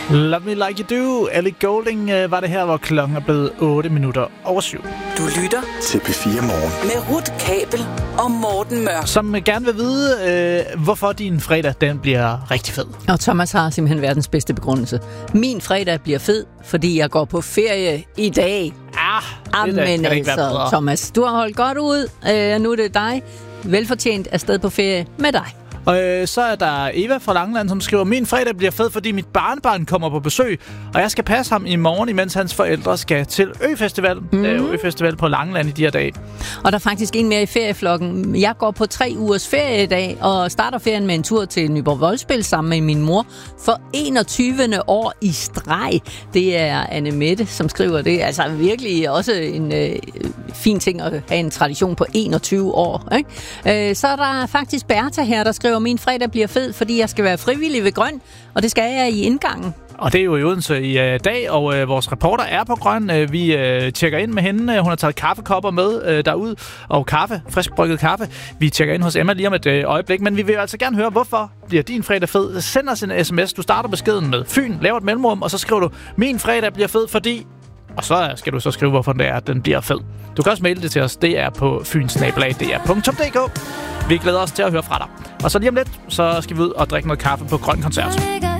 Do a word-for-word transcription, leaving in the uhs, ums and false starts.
Love Me Like You Do. Ellie Goulding øh, var det her, hvor klokken er blevet otte minutter over syv. Du lytter til P fire Morgen med Ruth Kabel og Morten Mørk. Som gerne vil vide, øh, hvorfor din fredag den bliver rigtig fed. Og Thomas har simpelthen verdens bedste begrundelse. Min fredag bliver fed, fordi jeg går på ferie i dag. Ah, Amen, altså, Thomas, du har holdt godt ud. Øh, nu er det dig. Velfortjent afsted på ferie med dig. Og øh, så er der Eva fra Langeland, som skriver, min fredag bliver fed, fordi mit barnebarn kommer på besøg, og jeg skal passe ham i morgen, imens hans forældre skal til Øfestival. Mm. Det er jo Øfestival på Langeland i de her dage. Og der er faktisk en mere i ferieflokken. Jeg går på tre ugers ferie i dag, og starter ferien med en tur til Nyborg Voldspil sammen med min mor for enogtyvende år i streg. Det er Anne Mette, som skriver det. Altså virkelig også en øh, fin ting at have en tradition på enogtyve år. Ikke? Øh, så er der faktisk Bertha her, der skriver, min fredag bliver fed, fordi jeg skal være frivillig ved Grøn, og det skal jeg i indgangen. Og det er jo i Odense i uh, dag, og uh, vores reporter er på Grøn. Uh, vi uh, tjekker ind med hende. Hun har taget kaffekopper med uh, derud, og kaffe, friskbrygget kaffe. Vi tjekker ind hos Emma lige om et uh, øjeblik, men vi vil altså gerne høre, hvorfor bliver din fredag fed. Send os en sms. Du starter beskeden med Fyn, laver et mellemrum, og så skriver du, min fredag bliver fed, fordi... Og så skal du så skrive, hvorfor det er, at den bliver fed. Du kan også maile det til os. Det er på fynsnabelag punktum d k. Vi glæder os til at høre fra dig. Og så lige om lidt, så skal vi ud og drikke noget kaffe på Grøn Koncert.